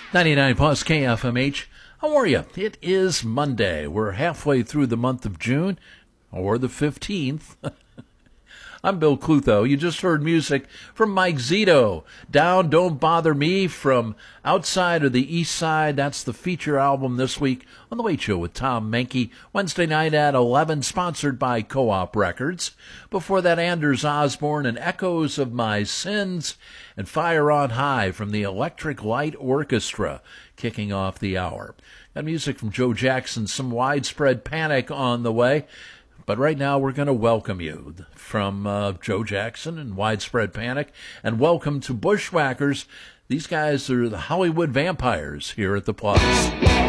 99 plus KFMH. How are you? It is Monday. We're halfway through the month of June, or the 15th. I'm Bill Clutho. You just heard music from Mike Zito. Down, Don't Bother Me from Outside of the East Side. That's the feature album this week on The Wait Show with Tom Menke. Wednesday night at 11, sponsored by Co-op Records. Before that, Anders Osborne and Echoes of My Sins and Fire on High from the Electric Light Orchestra, kicking off the hour. Got music from Joe Jackson, Some Widespread Panic on the way. But right now, we're going to welcome you from Joe Jackson and Widespread Panic, and welcome to Bushwhackers. These guys are the Hollywood Vampires here at the Plus.